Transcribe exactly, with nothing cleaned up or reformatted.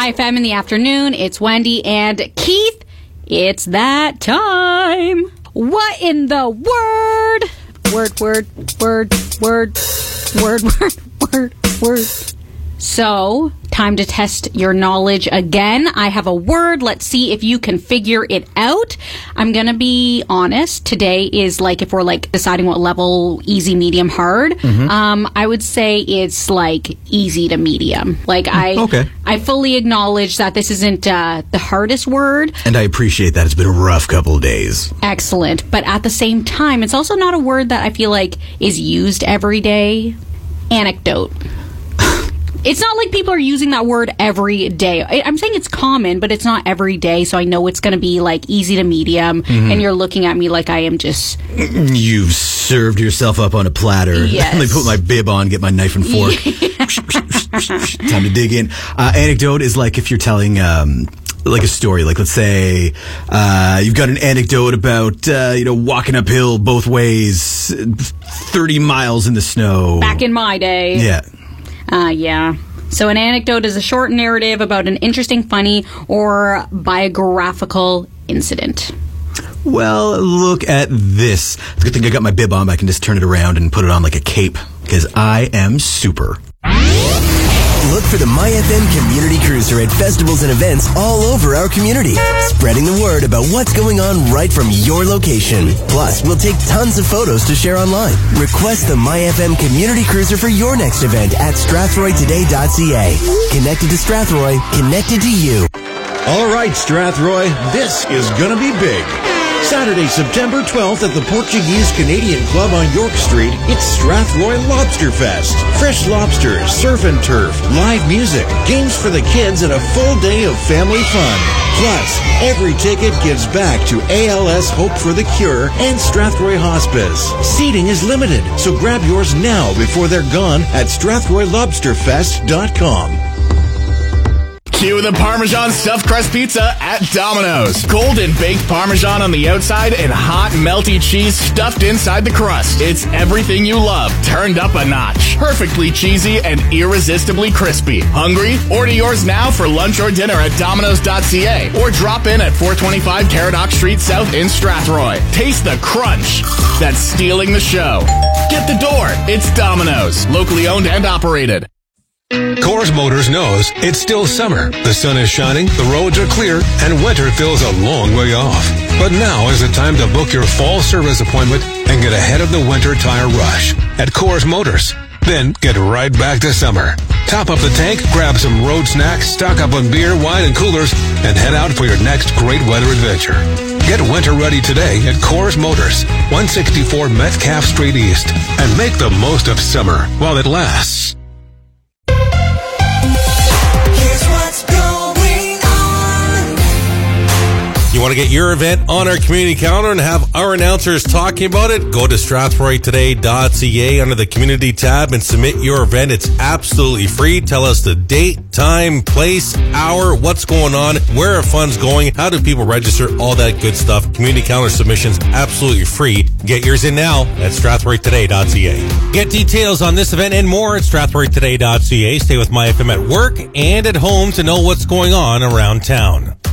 My F M in the afternoon. It's Wendy and Keith. It's that time. What in the word? Word, word, word, word, word, word, word, word. So, time to test your knowledge again. I have a word. Let's see if you can figure it out. I'm going to be honest. Today is like if we're like deciding what level, easy, medium, hard. Mm-hmm. Um, I would say it's like easy to medium. Like I, okay. I fully acknowledge that this isn't uh, the hardest word. And I appreciate that. It's been a rough couple of days. Excellent. But at the same time, it's also not a word that I feel like is used every day. Anecdote. It's not like people are using that word every day. I'm saying it's common, but it's not every day, so I know it's going to be, like, easy to medium, mm-hmm. and you're looking at me like I am just... You've served yourself up on a platter. Yes. Let me put my bib on, get my knife and fork. Time to dig in. Uh, anecdote is like if you're telling... Um, like a story, like let's say uh, you've got an anecdote about uh, you know walking uphill both ways, thirty miles in the snow. Back in my day. Yeah. Uh, yeah. So an anecdote is a short narrative about an interesting, funny, or biographical incident. Well, look at this. It's a good thing I got my bib on. I can just turn it around and put it on like a cape because I am super. Look for the My F M Community Cruiser at festivals and events all over our community, spreading the word about what's going on right from your location. Plus, we'll take tons of photos to share online. Request the My F M Community Cruiser for your next event at strathroy today dot c a. Connected to Strathroy, connected to you. All right, Strathroy, this is gonna be big. Saturday, September twelfth at the Portuguese Canadian Club on York Street, it's Strathroy Lobster Fest. Fresh lobsters, surf and turf, live music, games for the kids, and a full day of family fun. Plus, every ticket gives back to A L S Hope for the Cure and Strathroy Hospice. Seating is limited, so grab yours now before they're gone at strathroy lobster fest dot com. Cue the Parmesan Stuffed Crust Pizza at Domino's. Golden baked Parmesan on the outside and hot melty cheese stuffed inside the crust. It's everything you love, turned up a notch. Perfectly cheesy and irresistibly crispy. Hungry? Order yours now for lunch or dinner at domino's dot c a or drop in at four twenty-five Caradoc Street South in Strathroy. Taste the crunch that's stealing the show. Get the door. It's Domino's. Locally owned and operated. Coors Motors knows it's still summer. The sun is shining, the roads are clear, and winter feels a long way off. But now is the time to book your fall service appointment and get ahead of the winter tire rush at Coors Motors. Then get right back to summer. Top up the tank, grab some road snacks, stock up on beer, wine, and coolers, and head out for your next great weather adventure. Get winter ready today at Coors Motors, one sixty-four Metcalf Street East, and make the most of summer while it lasts. You want to get your event on our community calendar and have our announcers talking about it? Go to strathroy today dot c a under the community tab and submit your event. It's absolutely free. Tell us the date, time, place, hour, what's going on, where are funds going, how do people register, all that good stuff. Community calendar submissions absolutely free. Get yours in now at strathroy today dot c a. Get details on this event and more at strathroy today dot c a. Stay with My F M at work and at home to know what's going on around town.